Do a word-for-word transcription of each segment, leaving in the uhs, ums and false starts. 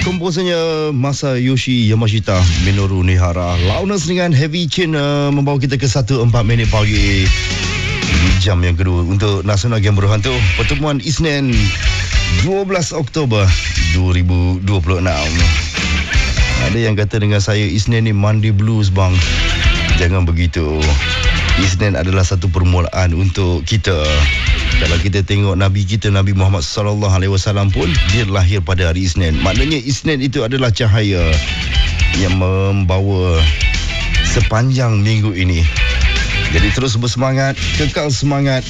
Komposernya Masayoshi Yamashita, Minoru Nihara. Loudness dengan Heavy Chain uh, membawa kita ke satu empat minit pagi di jam yang kedua untuk Nasional Game Berhantu. Pertemuan Isnin dua belas Oktober dua ribu dua puluh enam. Ada yang kata dengan saya, Isnin ni Monday Blues bang. Jangan begitu. Isnin adalah satu permulaan untuk kita. Kalau kita tengok Nabi kita, Nabi Muhammad sallallahu alaihi wasallam pun, dia lahir pada hari Isnin. Maknanya Isnin itu adalah cahaya yang membawa sepanjang minggu ini. Jadi terus bersemangat, kekal semangat.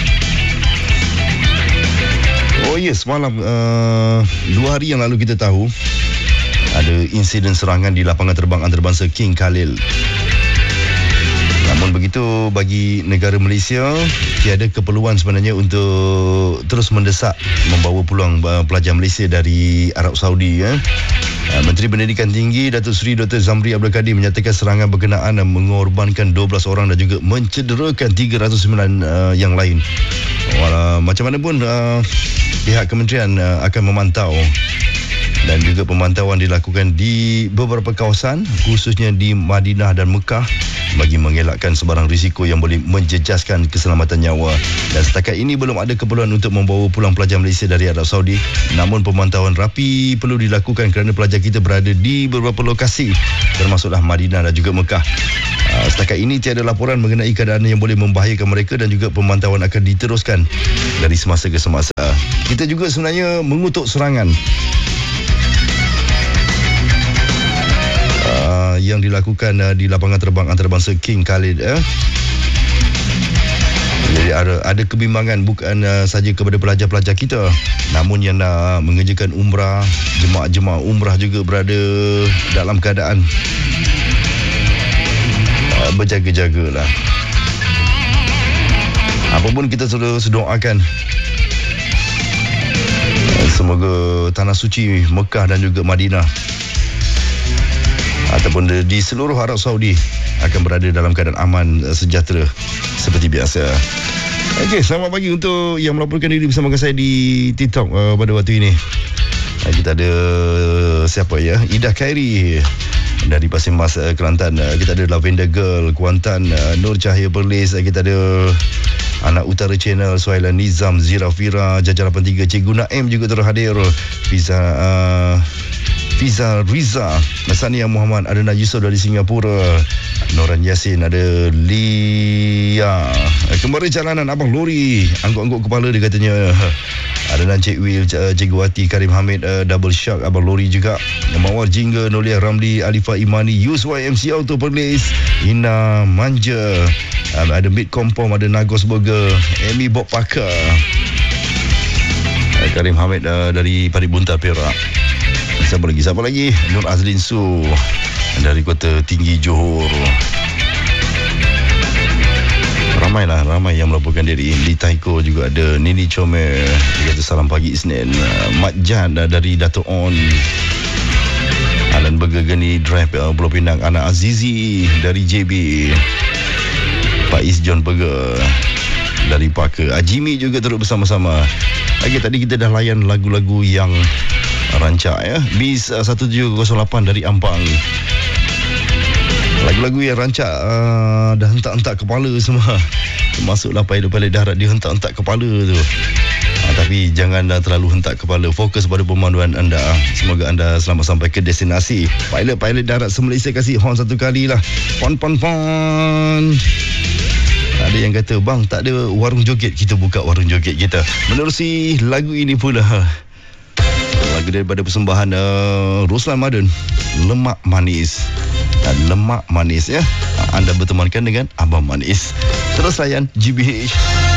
Oh ya, semalam uh, dua hari yang lalu kita tahu ada insiden serangan di lapangan terbang antarabangsa King Khalil. Namun begitu, bagi negara Malaysia tiada keperluan sebenarnya untuk terus mendesak membawa pulang pelajar Malaysia dari Arab Saudi. Ya. Menteri Pendidikan Tinggi Datuk Seri Doktor Zamri Abdul Kadir menyatakan serangan berkenaan mengorbankan dua belas orang dan juga mencederakan tiga ratus sembilan uh, yang lain. Walau, macam mana pun uh, pihak kementerian uh, akan memantau, dan juga pemantauan dilakukan di beberapa kawasan khususnya di Madinah dan Mekah bagi mengelakkan sebarang risiko yang boleh menjejaskan keselamatan nyawa. Dan setakat ini belum ada keperluan untuk membawa pulang pelajar Malaysia dari Arab Saudi. Namun pemantauan rapi perlu dilakukan kerana pelajar kita berada di beberapa lokasi termasuklah Madinah dan juga Mekah. Setakat ini tiada laporan mengenai keadaan yang boleh membahayakan mereka dan juga pemantauan akan diteruskan dari semasa ke semasa. Kita juga sebenarnya mengutuk serangan yang dilakukan uh, di lapangan terbang antarabangsa King Khalid. Eh? Jadi ada, ada kebimbangan bukan uh, saja kepada pelajar-pelajar kita, namun yang nak mengerjakan umrah, jemaah-jemaah umrah juga berada dalam keadaan uh, berjaga-jagalah. Apapun kita terus doakan, uh, semoga tanah suci Mekah dan juga Madinah ataupun di seluruh Arab Saudi akan berada dalam keadaan aman, sejahtera seperti biasa. Okey, selamat pagi untuk yang melaporkan diri bersama saya di TikTok uh, pada waktu ini. Uh, kita ada siapa ya? Ida Khairi dari Pasir Mas, uh, Kelantan. Uh, kita ada Lavender Girl Kuantan, uh, Nur Cahaya Perlis. Uh, kita ada Anak Utara Channel, Suhailan Nizam, Zira Fira, Jajar lapan tiga, Cikgu Naim juga terhadir. Fiza uh, Fiza Riza, Nasania Muhammad, ada Yusuf dari Singapura, Noran Yasin, ada Lia, kembali jalanan Abang Lori, angguk-angguk kepala dia katanya. Ada Cik Will, Cikgu Wati, Karim Hamid, uh, Double Shark, Abang Lori juga. Mawar Jingga, Nolia Ramli, Alifah Imani, Yus Y M C Auto Perlis, Ina Manja, um, ada Mid Kompom, ada Nagos Burger, Amy Bob Parker, uh, Karim Hamid uh, dari Parit Bunta Perak. Siapa lagi? Siapa lagi? Nur Azlin Su dari Kota Tinggi Johor. Ramailah, ramai yang melaporkan diri. Li Taiko juga ada. Nini Chomer, dia kata salam pagi Isnin. Mat Jan dari Dato' On. Alan Burger Geni Drive uh, Pulau Pinang. Anak Azizi dari J B. Pak Is John Burger dari Parker. Ajimi juga turut bersama-sama. Lagi tadi kita dah layan lagu-lagu yang rancak ya. Bis uh, satu tujuh kosong lapan dari Ampang. Lagu-lagu yang rancak uh, dah hentak-hentak kepala semua. Termasuklah pilot-pilot darat, dia hentak-hentak kepala tu. Uh, tapi jangan uh, terlalu hentak kepala. Fokus pada pemanduan anda. Semoga anda selamat sampai ke destinasi. Pilot-pilot darat se-Malaysia kasih horn satu kali lah. Pon pon pon. Ada yang kata, bang tak ada warung joget, kita buka warung joget kita. Menerusi lagu ini pula, lagu daripada persembahan uh, Ruslan Madun, Lemak Manis. Dan Lemak Manis ya, anda bertemankan dengan Abang Manis. Terus layan G B H.